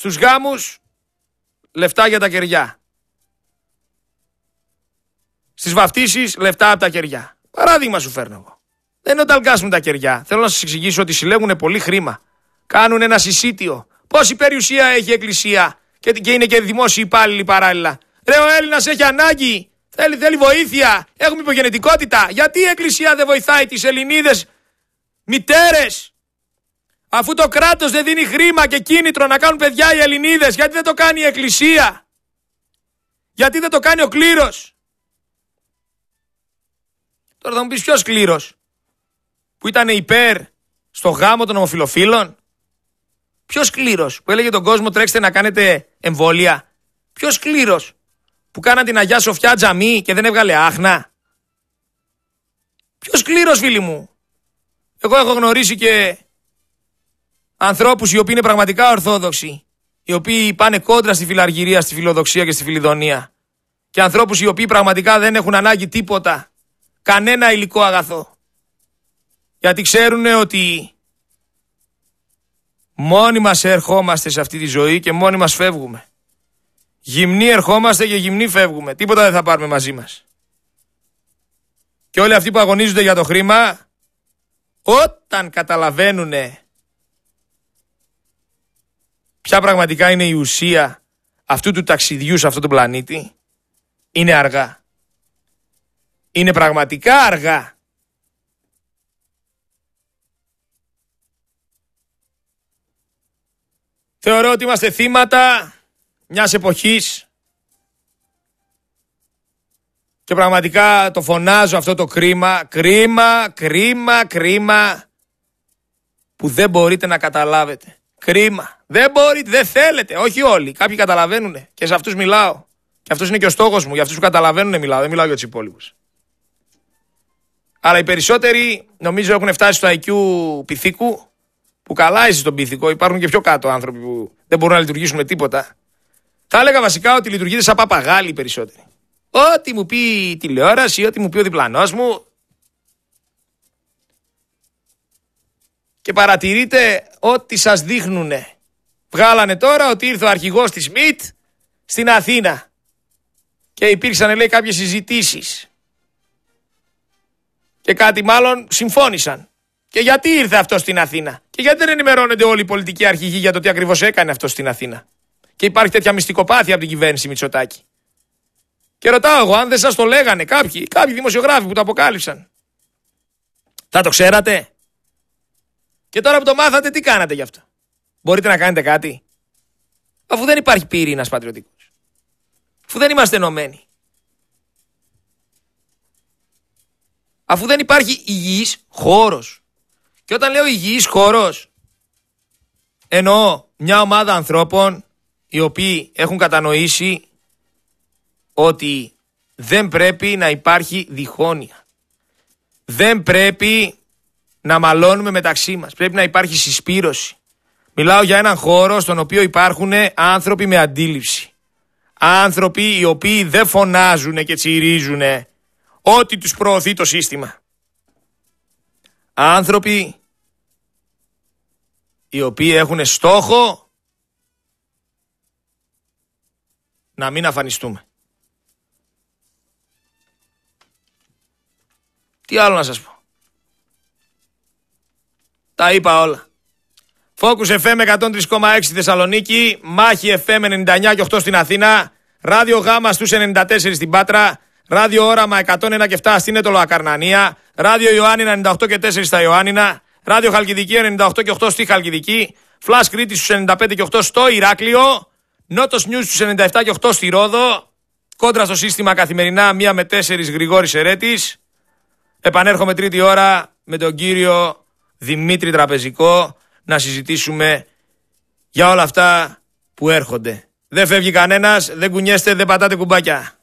Στους γάμους, λεφτά για τα κεριά. Στις βαφτίσεις, λεφτά από τα κεριά. Παράδειγμα σου φέρνω εγώ. Δεν είναι όταν βγάζουν τα κεριά. Θέλω να σας εξηγήσω ότι συλλέγουν πολύ χρήμα. Κάνουν ένα συσίτιο. Πόση περιουσία έχει η Εκκλησία και είναι και δημόσιοι υπάλληλοι παράλληλα. Ρε, ο Έλληνας έχει ανάγκη. Θέλει βοήθεια. Έχουμε υπογενετικότητα. Γιατί η Εκκλησία δεν βοηθάει τις Ελληνίδες μητέρες? Αφού το κράτος δεν δίνει χρήμα και κίνητρο να κάνουν παιδιά οι Ελληνίδες, γιατί δεν το κάνει η Εκκλησία? Γιατί δεν το κάνει ο κλήρος? Τώρα θα μου πεις, ποιος κλήρος? Που ήταν υπέρ στο γάμο των ομοφυλοφίλων? Ποιος κλήρος που έλεγε τον κόσμο τρέξτε να κάνετε εμβόλια? Ποιος κλήρος που κάναν την Αγιά Σοφιά τζαμί και δεν έβγαλε άχνα? Ποιος κλήρος, φίλοι μου? Εγώ έχω γνωρίσει και ανθρώπους οι οποίοι είναι πραγματικά ορθόδοξοι, οι οποίοι πάνε κόντρα στη φιλαργυρία, στη φιλοδοξία και στη φιλιδονία, και ανθρώπους οι οποίοι πραγματικά δεν έχουν ανάγκη τίποτα, κανένα υλικό αγαθό, γιατί ξέρουν ότι μόνοι μας ερχόμαστε σε αυτή τη ζωή και μόνοι μας φεύγουμε. Γυμνοί ερχόμαστε και γυμνοί φεύγουμε. Τίποτα δεν θα πάρουμε μαζί μας. Και όλοι αυτοί που αγωνίζονται για το χρήμα, όταν καταλαβαίνουν ποια πραγματικά είναι η ουσία αυτού του ταξιδιού σε αυτόν τον πλανήτη, είναι αργά. Είναι πραγματικά αργά. Θεωρώ ότι είμαστε θύματα μιας εποχής και πραγματικά το φωνάζω αυτό το κρίμα, κρίμα που δεν μπορείτε να καταλάβετε. Κρίμα. Δεν μπορείτε, δεν θέλετε. Όχι όλοι. Κάποιοι καταλαβαίνουν και σε αυτούς μιλάω. Και αυτός είναι και ο στόχος μου. Για αυτούς που καταλαβαίνουν μιλάω. Δεν μιλάω για τους υπόλοιπους. Αλλά οι περισσότεροι νομίζω έχουν φτάσει στο IQ πυθίκου, που καλά είσαι στον πυθικό. Υπάρχουν και πιο κάτω άνθρωποι που δεν μπορούν να λειτουργήσουν με τίποτα. Θα έλεγα βασικά ότι λειτουργείτε σαν παπαγάλοι οι περισσότεροι. Ό,τι μου πει η τηλεόραση, ό,τι μου πει ο διπλανός μου. Και παρατηρείτε ό,τι σας δείχνουνε. Βγάλανε τώρα ότι ήρθε ο αρχηγός της ΜΙΤ στην Αθήνα. Και υπήρξαν, λέει, κάποιες συζητήσεις. Και κάτι μάλλον συμφώνησαν. Και γιατί ήρθε αυτό στην Αθήνα? Και γιατί δεν ενημερώνονται όλοι οι πολιτικοί αρχηγοί για το τι ακριβώς έκανε αυτό στην Αθήνα? Και υπάρχει τέτοια μυστικοπάθεια από την κυβέρνηση Μητσοτάκη. Και ρωτάω εγώ, αν δεν σας το λέγανε κάποιοι δημοσιογράφοι που το αποκάλυψαν, θα το ξέρατε? Και τώρα που το μάθατε, τι κάνατε γι' αυτό? Μπορείτε να κάνετε κάτι? Αφού δεν υπάρχει πυρήνας πατριωτικός. Αφού δεν είμαστε ενωμένοι. Αφού δεν υπάρχει υγιής χώρος. Και όταν λέω υγιής χώρος, εννοώ μια ομάδα ανθρώπων οι οποίοι έχουν κατανοήσει ότι δεν πρέπει να υπάρχει διχόνοια. Δεν πρέπει να μαλώνουμε μεταξύ μας. Πρέπει να υπάρχει συσπήρωση. Μιλάω για έναν χώρο στον οποίο υπάρχουν άνθρωποι με αντίληψη. Άνθρωποι οι οποίοι δεν φωνάζουν και τσιρίζουν ό,τι τους προωθεί το σύστημα. Άνθρωποι οι οποίοι έχουν στόχο να μην αφανιστούμε. Τι άλλο να σας πω? Τα είπα όλα. Focus FM 103,6 Θεσσαλονίκη, Μάχη FM 99 και 8 στην Αθήνα, Ράδιο Γάμα στους 94 στην Πάτρα, Ράδιο Όραμα 101 και 7 στην Έτολο Ακαρνανία, Ράδιο Ιωάννινα 98 και 4 στα Ιωάννινα, Ράδιο Χαλκιδική 98 και 8 στη Χαλκιδική, Flash Κρήτη στους 95 και 8 στο Ηράκλειο, Νότος News στους 97 και 8 στη Ρόδο, κόντρα στο σύστημα καθημερινά 1 με 4 Γρηγόρης Ερέτης. Επανέρχομαι τρίτη ώρα με τον κύριο Δημήτρη Τραπεζικό να συζητήσουμε για όλα αυτά που έρχονται. Δεν φεύγει κανένας, δεν κουνιέστε, δεν πατάτε κουμπάκια.